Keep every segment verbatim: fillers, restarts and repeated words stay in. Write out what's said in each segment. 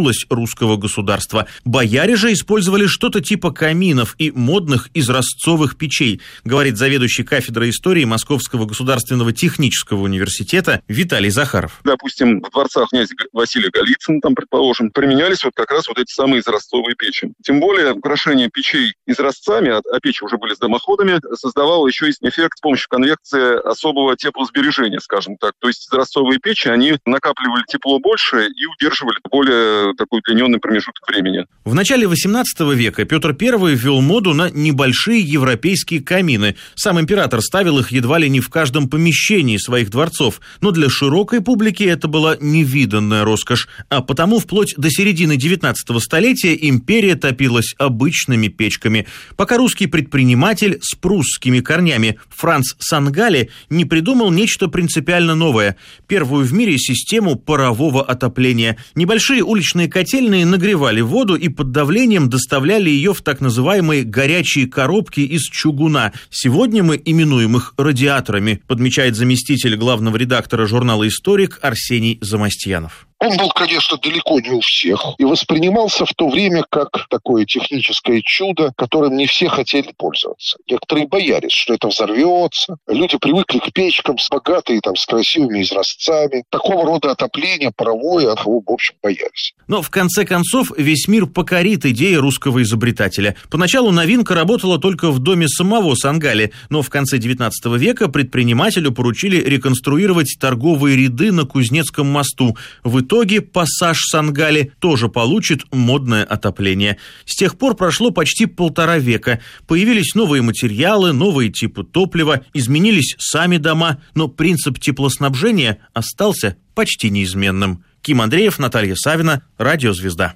коснулась русского государства. Бояре же использовали что-то типа каминов и модных изразцовых печей, говорит заведующий кафедрой истории Московского государственного технического университета Виталий Захаров. Допустим, в дворцах князя Василия Голицына, там, предположим, применялись вот как раз вот эти самые изразцовые печи. Тем более, украшение печей изразцами, а печи уже были с дымоходами, создавало еще и эффект с помощью конвекции особого теплосбережения, скажем так. То есть изразцовые печи, они накапливали тепло больше и удерживали более такой удлиненный промежуток времени. В начале восемнадцатого века Петр Первый ввел моду на небольшие европейские камины. Сам император ставил их едва ли не в каждом помещении своих дворцов, но для широкой публики это была невиданная роскошь, а потому вплоть до середины девятнадцатого столетия империя топилась обычными печками, пока русский предприниматель с прусскими корнями Франц Сангале не придумал нечто принципиально новое – первую в мире систему парового отопления. Небольшие уличные котельные нагревали воду и под давлением доставляли ее в так называемые горячие коробки из чугуна. Сегодня мы именуем их радиаторами, подмечает заместитель главного редактора журнала «Историк» Арсений Замастьянов. Он был, конечно, далеко не у всех и воспринимался в то время как такое техническое чудо, которым не все хотели пользоваться. Некоторые боялись, что это взорвется. Люди привыкли к печкам, с богатые, там, с красивыми изразцами. Такого рода отопление паровое, от кого, в общем, боялись. Но в конце концов весь мир покорит идея русского изобретателя. Поначалу новинка работала только в доме самого Сангале, но в конце девятнадцатого века предпринимателю поручили реконструировать торговые ряды на Кузнецком мосту. В В итоге пассаж Сангале тоже получит модное отопление. С тех пор прошло почти полтора века. Появились новые материалы, новые типы топлива, изменились сами дома, но принцип теплоснабжения остался почти неизменным. Ким Андреев, Наталья Савина, Радио «Звезда».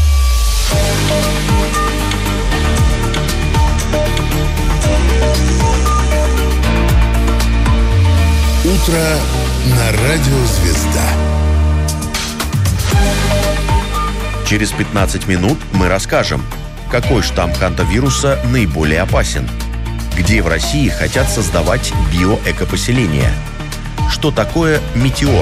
Утро на Радио «Звезда». Через пятнадцать минут мы расскажем, какой штамм хантавируса наиболее опасен, где в России хотят создавать биоэкопоселение, что такое метеор.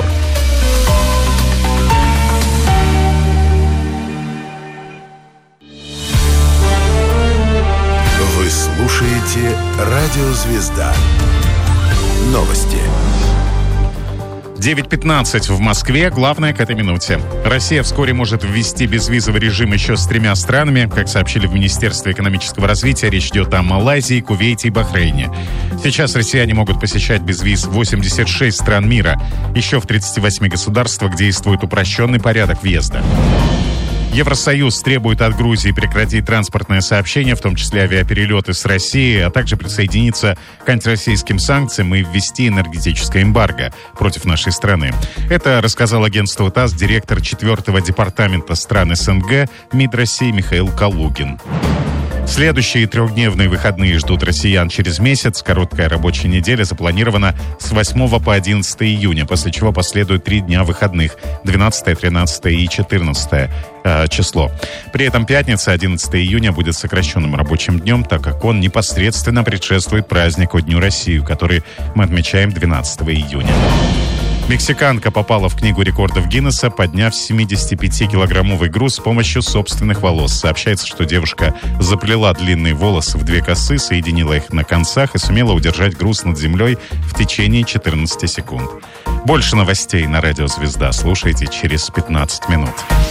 Вы слушаете Радио «Звезда». Новости. девять пятнадцать в Москве. Главное к этой минуте. Россия вскоре может ввести безвизовый режим еще с тремя странами. Как сообщили в Министерстве экономического развития, речь идет о Малайзии, Кувейте и Бахрейне. Сейчас россияне могут посещать без виз восемьдесят шесть стран мира. Еще в тридцати восьми государствах действует упрощенный порядок въезда. Евросоюз требует от Грузии прекратить транспортное сообщение, в том числе авиаперелеты с Россией, а также присоединиться к антироссийским санкциям и ввести энергетическое эмбарго против нашей страны. Это рассказал агентству ТАСС директор четвертого департамента стран СНГ МИД России Михаил Калугин. Следующие трехдневные выходные ждут россиян через месяц. Короткая рабочая неделя запланирована с восьмого по одиннадцатое июня, после чего последуют три дня выходных – двенадцатое, тринадцатое и четырнадцатое э, число. При этом пятница, одиннадцатое июня, будет сокращенным рабочим днем, так как он непосредственно предшествует празднику Дню России, который мы отмечаем двенадцатого июня. Мексиканка попала в книгу рекордов Гиннесса, подняв семидесятипятикилограммовый груз с помощью собственных волос. Сообщается, что девушка заплела длинные волосы в две косы, соединила их на концах и сумела удержать груз над землей в течение четырнадцати секунд. Больше новостей на Радио «Звезда» слушайте через пятнадцать минут.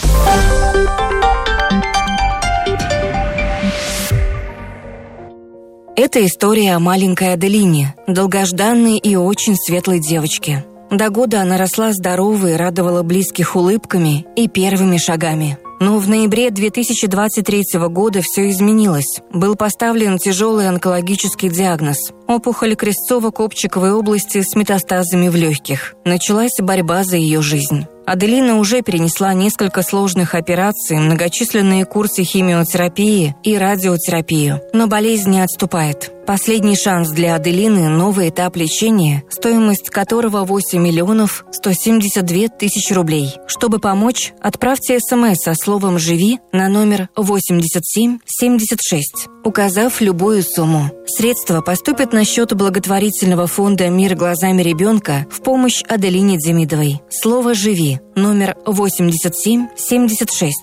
Это история о маленькой Аделине, долгожданной и очень светлой девочке. До года она росла здоровой и радовала близких улыбками и первыми шагами. Но в ноябре две тысячи двадцать третьего года все изменилось. Был поставлен тяжелый онкологический диагноз – опухоль крестцово-копчиковой области с метастазами в легких. Началась борьба за ее жизнь. Аделина уже перенесла несколько сложных операций, многочисленные курсы химиотерапии и радиотерапию, но болезнь не отступает. Последний шанс для Аделины – новый этап лечения, стоимость которого восемь миллионов сто семьдесят две тысячи рублей. Чтобы помочь, отправьте смс со словом «Живи» на номер восемьдесят семь семьдесят шесть, указав любую сумму. Средства поступят на счет благотворительного фонда «Мир глазами ребенка» в помощь Аделине Демидовой. Слово «Живи» номер восемьдесят семь семьдесят шесть.